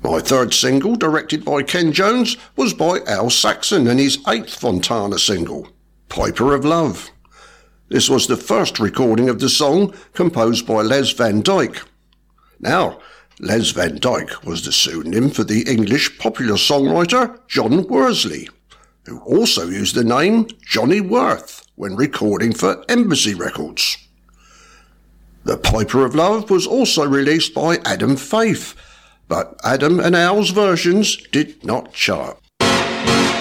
My third single, directed by Ken Jones, was by Al Saxon and his 8th Fontana single, Piper of Love. This was the first recording of the song, composed by Les Van Dyke. Now, Les Van Dyke was the pseudonym for the English popular songwriter John Worsley, who also used the name Johnny Worth when recording for Embassy Records. The Piper of Love was also released by Adam Faith, but Adam and Al's versions did not chart.